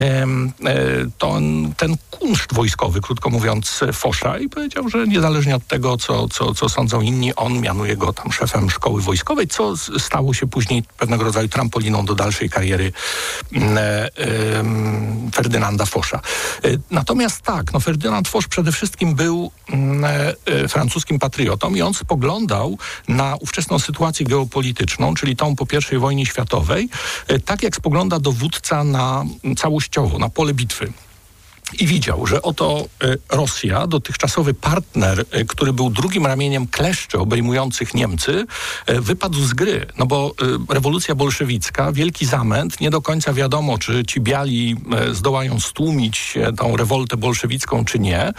ten kunszt wojskowy, krótko mówiąc, Fosza i powiedział, że niezależnie od tego, co sądzą inni, on mianuje go tam szefem szkoły wojskowej, co stało się później pewnego rodzaju trampoliną do dalszej kariery Ferdynanda Fosza. Natomiast tak, Ferdynand Foch przede wszystkim był francuskim patriotą i on spoglądał na ówczesną sytuację geopolityczną, czyli tą po I wojnie światowej, tak jak spogląda dowódca na całościowo, na pole bitwy. I widział, że oto Rosja, dotychczasowy partner, który był drugim ramieniem kleszczy obejmujących Niemcy, wypadł z gry. No bo rewolucja bolszewicka, wielki zamęt, nie do końca wiadomo, czy ci biali zdołają stłumić tą rewoltę bolszewicką, czy nie.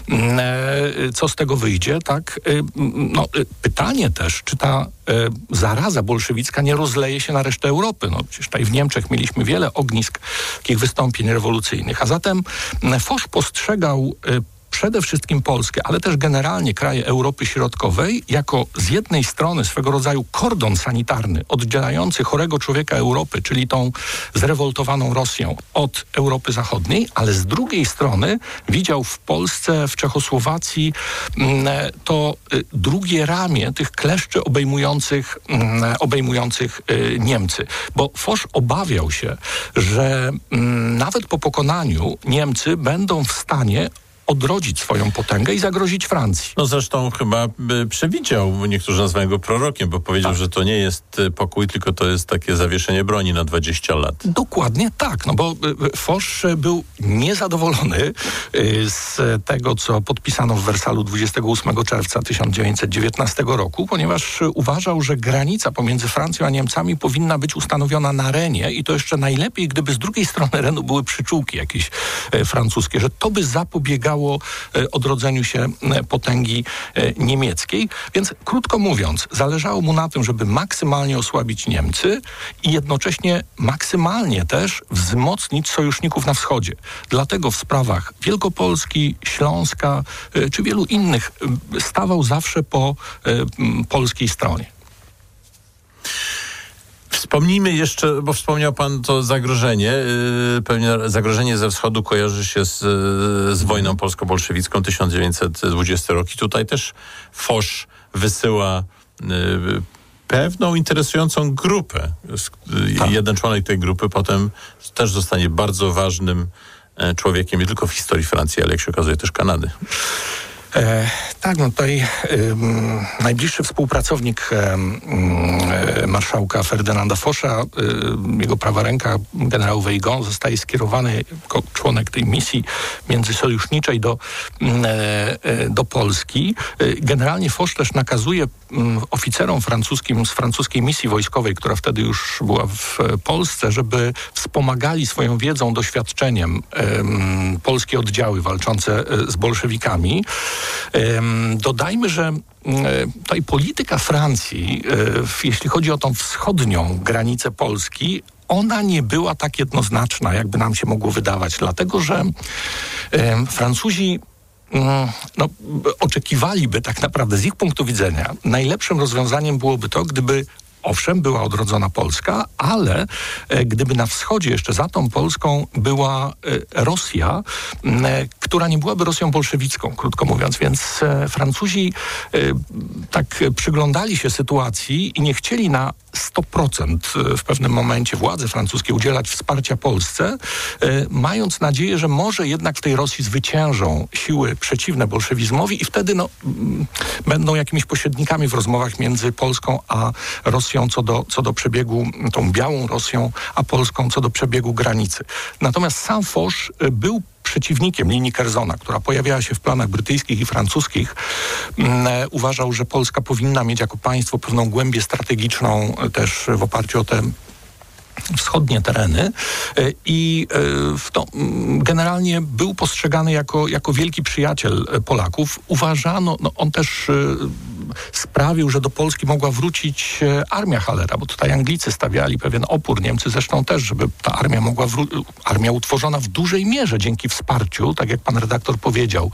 Co z tego wyjdzie, tak? Pytanie też, czy ta zaraza bolszewicka nie rozleje się na resztę Europy. Przecież tutaj w Niemczech mieliśmy wiele ognisk takich wystąpień rewolucyjnych. A zatem Foch postrzegał przede wszystkim Polskę, ale też generalnie kraje Europy Środkowej jako z jednej strony swego rodzaju kordon sanitarny oddzielający chorego człowieka Europy, czyli tą zrewoltowaną Rosją od Europy Zachodniej, ale z drugiej strony widział w Polsce, w Czechosłowacji to drugie ramię tych kleszczy obejmujących Niemcy. Bo Foch obawiał się, że nawet po pokonaniu Niemcy będą w stanie odrodzić swoją potęgę i zagrozić Francji. Zresztą chyba przewidział, niektórzy nazywają go prorokiem, bo powiedział, tak, że to nie jest pokój, tylko to jest takie zawieszenie broni na 20 lat. Dokładnie tak, bo Foch był niezadowolony z tego, co podpisano w Wersalu 28 czerwca 1919 roku, ponieważ uważał, że granica pomiędzy Francją a Niemcami powinna być ustanowiona na Renie i to jeszcze najlepiej, gdyby z drugiej strony Renu były przyczółki jakieś francuskie, że to by zapobiegało odrodzeniu się potęgi niemieckiej. Więc krótko mówiąc, zależało mu na tym, żeby maksymalnie osłabić Niemcy i jednocześnie maksymalnie też wzmocnić sojuszników na wschodzie. Dlatego w sprawach Wielkopolski, Śląska czy wielu innych stawał zawsze po polskiej stronie. Wspomnijmy jeszcze, bo wspomniał pan to zagrożenie. Pewnie zagrożenie ze wschodu kojarzy się z wojną polsko-bolszewicką 1920 rok. I tutaj też Foch wysyła pewną interesującą grupę. Tak. Jeden członek tej grupy potem też zostanie bardzo ważnym człowiekiem nie tylko w historii Francji, ale jak się okazuje też Kanady. Tak, tutaj najbliższy współpracownik marszałka Ferdynanda Fosza, jego prawa ręka, generał Weygand, zostaje skierowany jako członek tej misji międzysojuszniczej do Polski. Generalnie Foch też nakazuje oficerom francuskim z francuskiej misji wojskowej, która wtedy już była w Polsce, żeby wspomagali swoją wiedzą, doświadczeniem polskie oddziały walczące z bolszewikami. Dodajmy, że tutaj polityka Francji, jeśli chodzi o tą wschodnią granicę Polski, ona nie była tak jednoznaczna, jakby nam się mogło wydawać, dlatego że Francuzi oczekiwaliby tak naprawdę z ich punktu widzenia najlepszym rozwiązaniem byłoby to, gdyby owszem, była odrodzona Polska, ale gdyby na wschodzie jeszcze za tą Polską była Rosja, która nie byłaby Rosją bolszewicką, krótko mówiąc. Więc Francuzi tak przyglądali się sytuacji i nie chcieli na 100% w pewnym momencie władze francuskie udzielać wsparcia Polsce, mając nadzieję, że może jednak w tej Rosji zwyciężą siły przeciwne bolszewizmowi i wtedy będą jakimiś pośrednikami w rozmowach między Polską a Rosją co do przebiegu, tą białą Rosją, a Polską co do przebiegu granicy. Natomiast sam Foch był przeciwnikiem linii Curzona, która pojawiała się w planach brytyjskich i francuskich. Uważał, że Polska powinna mieć jako państwo pewną głębię strategiczną też w oparciu o te wschodnie tereny i generalnie był postrzegany jako wielki przyjaciel Polaków. Uważano, on też sprawił, że do Polski mogła wrócić armia Hallera, bo tutaj Anglicy stawiali pewien opór, Niemcy zresztą też, żeby ta armia mogła armia utworzona w dużej mierze dzięki wsparciu, tak jak pan redaktor powiedział,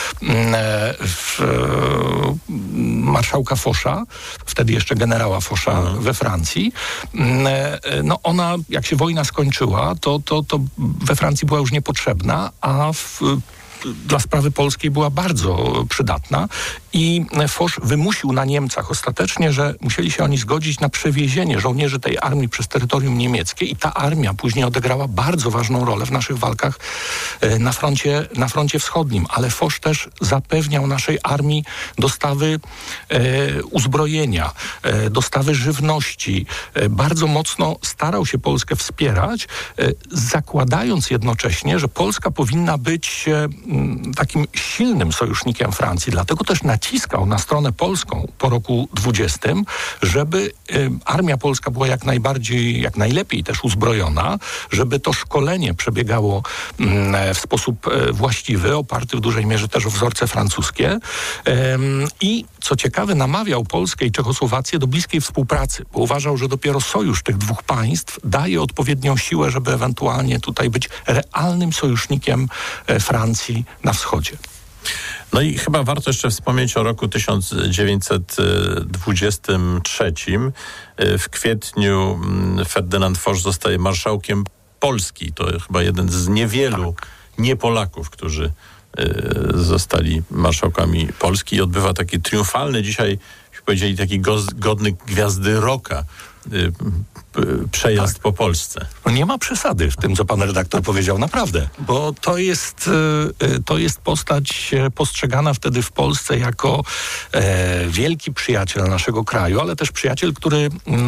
marszałka Fosza, wtedy jeszcze generała Fosza we Francji. No ona, jak się wojna skończyła, to we Francji była już niepotrzebna, a dla sprawy polskiej była bardzo przydatna i Foch wymusił na Niemcach ostatecznie, że musieli się oni zgodzić na przewiezienie żołnierzy tej armii przez terytorium niemieckie i ta armia później odegrała bardzo ważną rolę w naszych walkach na froncie wschodnim, ale Foch też zapewniał naszej armii dostawy uzbrojenia, dostawy żywności. Bardzo mocno starał się Polskę wspierać, zakładając jednocześnie, że Polska powinna być takim silnym sojusznikiem Francji. Dlatego też naciskał na stronę polską po roku 20, żeby armia polska była jak najlepiej też uzbrojona, żeby to szkolenie przebiegało w sposób właściwy, oparty w dużej mierze też o wzorce francuskie. I co ciekawe, namawiał Polskę i Czechosłowację do bliskiej współpracy, bo uważał, że dopiero sojusz tych dwóch państw daje odpowiednią siłę, żeby ewentualnie tutaj być realnym sojusznikiem Francji na wschodzie. No i chyba warto jeszcze wspomnieć o roku 1923. W kwietniu Ferdynand Foch zostaje marszałkiem Polski. To chyba jeden z niewielu nie-Polaków, którzy zostali marszałkami Polski i odbywa taki triumfalny dzisiaj, powiedzieli, taki godny gwiazdy rocka przejazd po Polsce. No nie ma przesady w tym, co pan redaktor powiedział, naprawdę, bo to jest postać postrzegana wtedy w Polsce jako wielki przyjaciel naszego kraju, ale też przyjaciel, który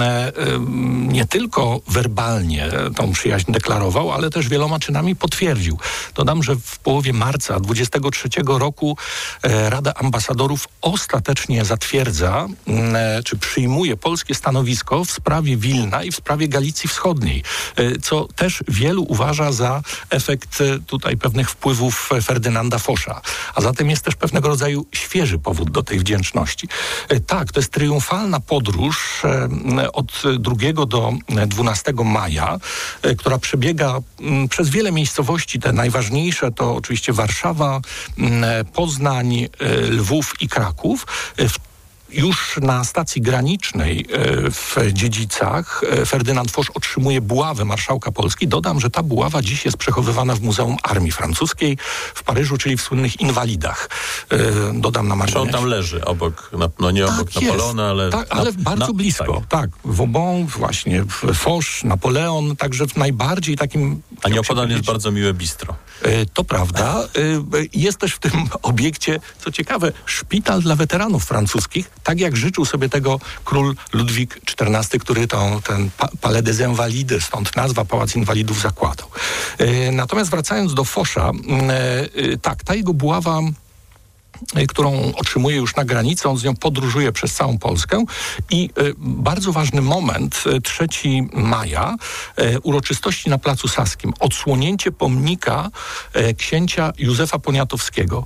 nie tylko werbalnie tą przyjaźń deklarował, ale też wieloma czynami potwierdził. Dodam, że w połowie marca 23 roku Rada Ambasadorów ostatecznie zatwierdza, czy przyjmuje polskie stanowisko w sprawie Wilna i w sprawie Galicji Wschodniej, co też wielu uważa za efekt tutaj pewnych wpływów Ferdynanda Fosza. A zatem jest też pewnego rodzaju świeży powód do tej wdzięczności. Tak, to jest triumfalna podróż od 2 do 12 maja, która przebiega przez wiele miejscowości. Te najważniejsze to oczywiście Warszawa, Poznań, Lwów i Kraków. Już na stacji granicznej w Dziedzicach Ferdynand Foch otrzymuje buławę marszałka Polski. Dodam, że ta buława dziś jest przechowywana w Muzeum Armii Francuskiej w Paryżu, czyli w słynnych Inwalidach. Dodam na marginesie. On tam leży obok, nie tak obok Napoleona, ale... Tak, ale bardzo blisko. Tak, Vauban, właśnie, Foch, Napoleon, także w najbardziej takim... A nieopodal jest bardzo miłe bistro. To prawda. Jest też w tym obiekcie, co ciekawe, szpital dla weteranów francuskich, tak jak życzył sobie tego król Ludwik XIV, który ten Palais des Invalides, stąd nazwa Pałac Inwalidów, zakładał. Natomiast wracając do Fosza, tak, ta jego buława, którą otrzymuje już na granicy, on z nią podróżuje przez całą Polskę i bardzo ważny moment, 3 maja, uroczystości na Placu Saskim, odsłonięcie pomnika księcia Józefa Poniatowskiego,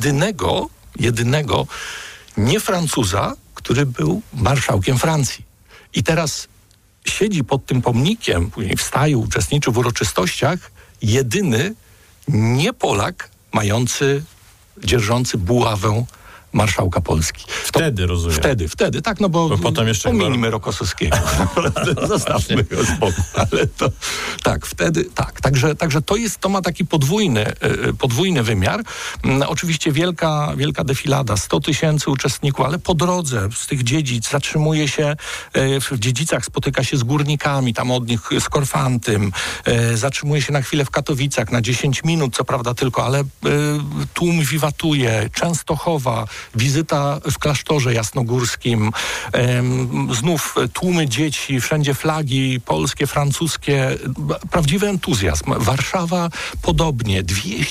jedynego nie Francuza, który był marszałkiem Francji. I teraz siedzi pod tym pomnikiem, później wstaje, uczestniczy w uroczystościach, jedyny nie Polak dzierżący buławę marszałka Polski. Wtedy, rozumiem. Wtedy, tak, no bo potem jeszcze pominimy Rokossowskiego. Zostawmy go z boku. Ale to, tak, wtedy, tak. Także to ma taki podwójny wymiar. Oczywiście wielka defilada, 100 000 uczestników, ale po drodze z tych dziedzic zatrzymuje się w Dziedzicach, spotyka się z górnikami, tam od nich z Korfantym, zatrzymuje się na chwilę w Katowicach, na 10 minut, co prawda tylko, ale tłum wiwatuje, Częstochowa, wizyta w klasztorze jasnogórskim, znów tłumy dzieci, wszędzie flagi polskie, francuskie, prawdziwy entuzjazm. Warszawa podobnie,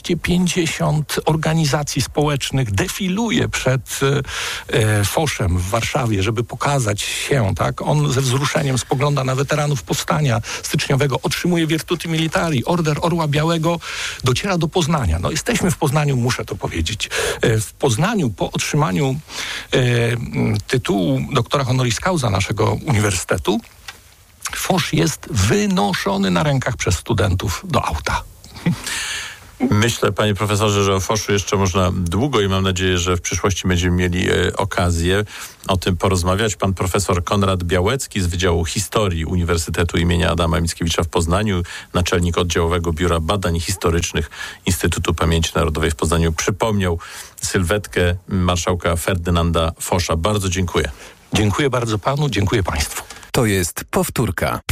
250 organizacji społecznych defiluje przed Foszem w Warszawie, żeby pokazać się, tak? On ze wzruszeniem spogląda na weteranów powstania styczniowego, otrzymuje Virtuti Militari, Order Orła Białego, dociera do Poznania. No jesteśmy w Poznaniu, muszę to powiedzieć. W Poznaniu po otrzymaniu tytułu doktora honoris causa naszego uniwersytetu Foch jest wynoszony na rękach przez studentów do auta. Myślę, panie profesorze, że o Foszu jeszcze można długo i mam nadzieję, że w przyszłości będziemy mieli okazję o tym porozmawiać. Pan profesor Konrad Białecki z Wydziału Historii Uniwersytetu im. Adama Mickiewicza w Poznaniu, naczelnik Oddziałowego Biura Badań Historycznych Instytutu Pamięci Narodowej w Poznaniu, przypomniał sylwetkę marszałka Ferdynanda Fosza. Bardzo dziękuję. Dziękuję bardzo panu, dziękuję państwu. To jest powtórka.